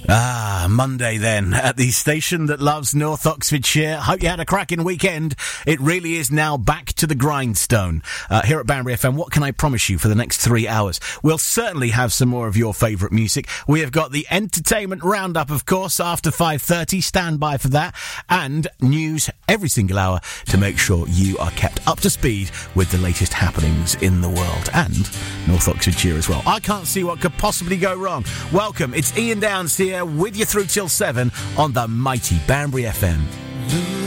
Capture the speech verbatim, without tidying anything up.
Ah, Monday then, at the station that loves North Oxfordshire. Hope you had a cracking weekend. It really is now back to the grindstone. Uh, here at Banbury F M, what can I promise you for the next three hours? We'll certainly have some more of your favourite music. We have got the entertainment roundup, of course, after five thirty. Stand by for that. And news every single hour to make sure you are kept up to speed with the latest happenings in the world. And North Oxfordshire as well. I can't see what could possibly go wrong. Welcome, it's Ian Downs here with you through till seven on the mighty Banbury F M.